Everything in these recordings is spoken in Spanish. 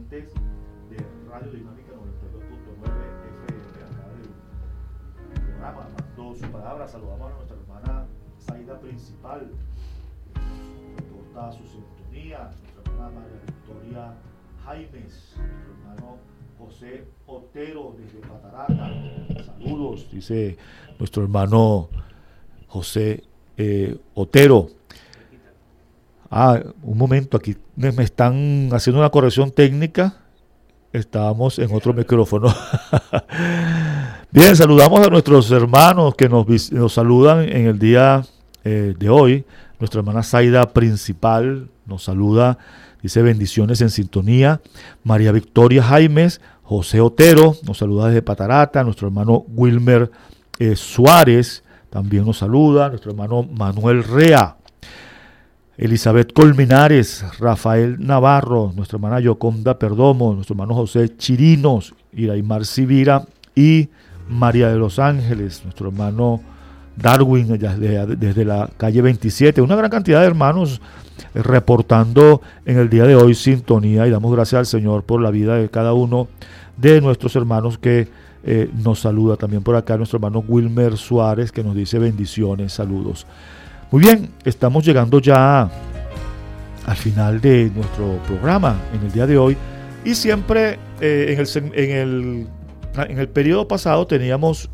oyentes de Radio Dinámica 92.9 FM, acá del programa Amando su Palabra. Saludamos a nuestra hermana Zaida Principal, que reporta su sintonía, nuestra hermana María Victoria Jaimes, nuestro hermano José Otero desde Patarata. Saludos, dice nuestro hermano José Otero. Un momento, aquí me están haciendo una corrección técnica. Estábamos en otro micrófono. Bien, saludamos a nuestros hermanos que nos saludan en el día de hoy. Nuestra hermana Zaida Principal nos saluda, dice bendiciones en sintonía. María Victoria Jaimes, José Otero nos saluda desde Patarata. Nuestro hermano Wilmer Suárez también nos saluda. Nuestro hermano Manuel Rea. Elizabeth Colmenares, Rafael Navarro, nuestra hermana Yoconda Perdomo, nuestro hermano José Chirinos, Iraimar Sivira y María de los Ángeles, nuestro hermano Darwin desde la calle 27. Una gran cantidad de hermanos reportando en el día de hoy sintonía, y damos gracias al Señor por la vida de cada uno de nuestros hermanos que nos saluda. También por acá nuestro hermano Wilmer Suárez, que nos dice bendiciones, saludos. Muy bien, estamos llegando ya al final de nuestro programa en el día de hoy, y siempre en el periodo pasado teníamos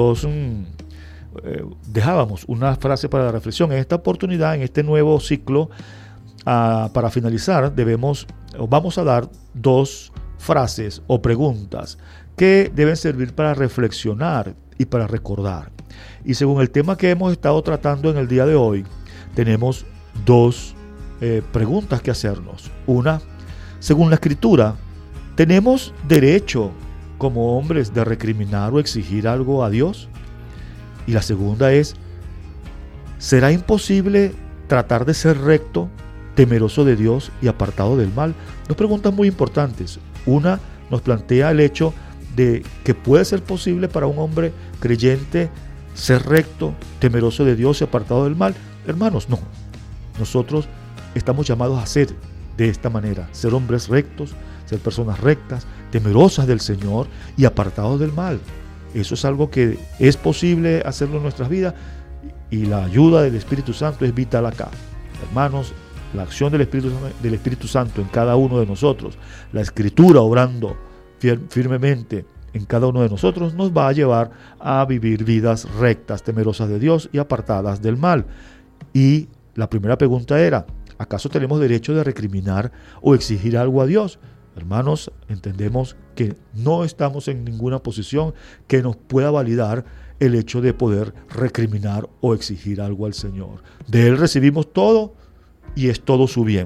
dejábamos una frase para la reflexión. En esta oportunidad, en este nuevo ciclo, para finalizar, vamos a dar dos frases o preguntas que deben servir para reflexionar y para recordar. Y según el tema que hemos estado tratando en el día de hoy, tenemos dos preguntas que hacernos. Una, según la Escritura, ¿tenemos derecho como hombres de recriminar o exigir algo a Dios? Y la segunda es, ¿será imposible tratar de ser recto, temeroso de Dios y apartado del mal? Dos preguntas muy importantes. Una nos plantea el hecho de que puede ser posible para un hombre creyente ser recto, temeroso de Dios y apartado del mal. Hermanos, no. Nosotros estamos llamados a ser de esta manera, ser hombres rectos, ser personas rectas, temerosas del Señor y apartados del mal. Eso es algo que es posible hacerlo en nuestras vidas, y la ayuda del Espíritu Santo es vital acá. Hermanos, la acción del Espíritu Santo en cada uno de nosotros, la Escritura obrando firmemente en cada uno de nosotros, nos va a llevar a vivir vidas rectas, temerosas de Dios y apartadas del mal. Y la primera pregunta era, ¿acaso tenemos derecho de recriminar o exigir algo a Dios? Hermanos, entendemos que no estamos en ninguna posición que nos pueda validar el hecho de poder recriminar o exigir algo al Señor. De Él recibimos todo, y es todo su bien,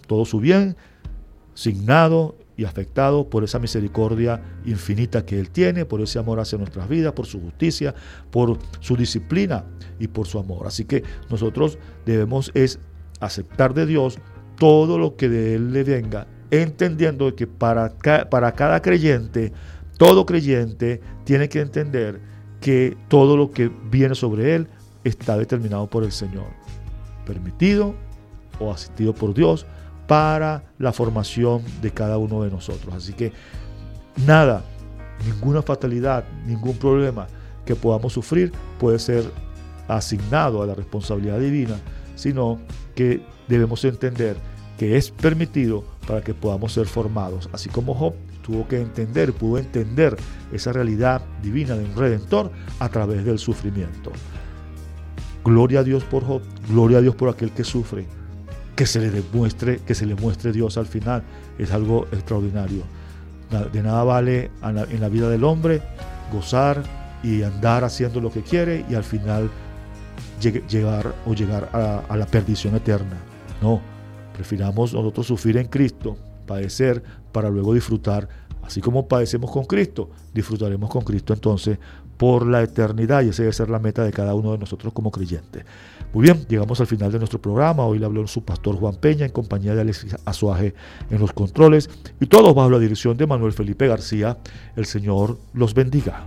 signado y afectado por esa misericordia infinita que Él tiene, por ese amor hacia nuestras vidas, por su justicia, por su disciplina y por su amor. Así que nosotros debemos aceptar de Dios todo lo que de Él le venga, entendiendo que para cada creyente, todo creyente tiene que entender que todo lo que viene sobre él está determinado por el Señor, permitido o asistido por Dios para la formación de cada uno de nosotros. Así que nada, ninguna fatalidad, ningún problema que podamos sufrir puede ser asignado a la responsabilidad divina, sino que debemos entender que es permitido para que podamos ser formados, así como Job pudo entender esa realidad divina de un Redentor a través del sufrimiento. Gloria a Dios por Job, gloria a Dios por aquel que sufre, que se le muestre Dios al final, es algo extraordinario. De nada vale en la vida del hombre gozar y andar haciendo lo que quiere y al final llegar a la perdición eterna. No, prefiramos nosotros sufrir en Cristo, padecer para luego disfrutar. Así como padecemos con Cristo, disfrutaremos con Cristo entonces por la eternidad, y esa debe ser la meta de cada uno de nosotros como creyentes. Muy bien, llegamos al final de nuestro programa. Hoy le habló su pastor Juan Peña en compañía de Alexis Azuaje en los controles, y todos bajo la dirección de Manuel Felipe García. El Señor los bendiga.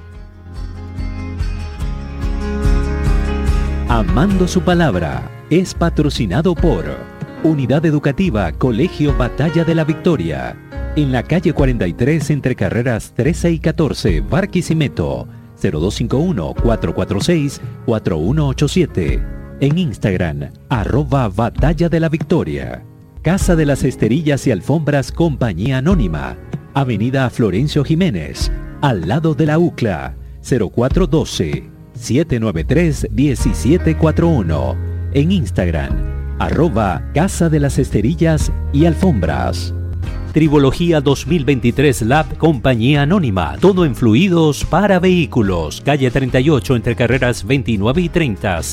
Amando su Palabra es patrocinado por Unidad Educativa Colegio Batalla de la Victoria, en la calle 43 entre carreras 13 y 14, Barquisimeto, 0251-446-4187. En Instagram, @Batalla de la Victoria. Casa de las Esterillas y Alfombras Compañía Anónima, Avenida Florencio Jiménez, al lado de la UCLA, 0412-793-1741. En Instagram, @Casa de las Esterillas y Alfombras. Tribología 2023 Lab Compañía Anónima. Todo en fluidos para vehículos. Calle 38 entre carreras 29 y 30.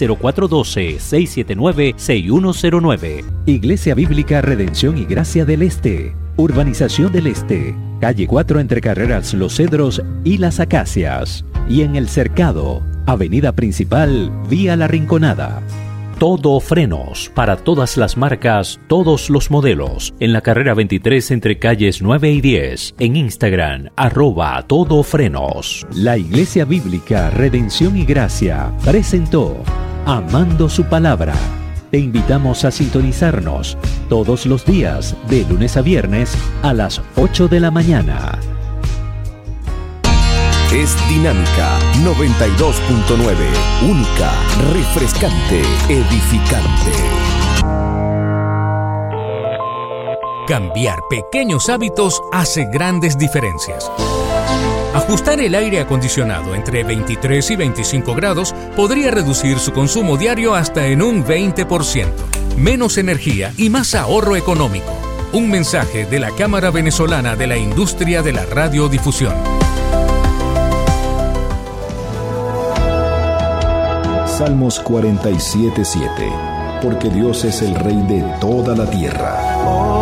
0412-679-6109. Iglesia Bíblica Redención y Gracia del Este. Urbanización del Este. Calle 4 entre carreras Los Cedros y Las Acacias. Y en El Cercado. Avenida Principal, vía La Rinconada. Todo Frenos, para todas las marcas, todos los modelos. En la carrera 23 entre calles 9 y 10. En Instagram, @todofrenos. La Iglesia Bíblica Redención y Gracia presentó Amando su Palabra. Te invitamos a sintonizarnos todos los días, de lunes a viernes, a las 8 de la mañana. Es Dinámica 92.9, única, refrescante, edificante. Cambiar pequeños hábitos hace grandes diferencias. Ajustar el aire acondicionado entre 23 y 25 grados podría reducir su consumo diario hasta en un 20%. Menos energía y más ahorro económico. Un mensaje de la Cámara Venezolana de la Industria de la Radiodifusión. Salmos 47:7, porque Dios es el Rey de toda la tierra.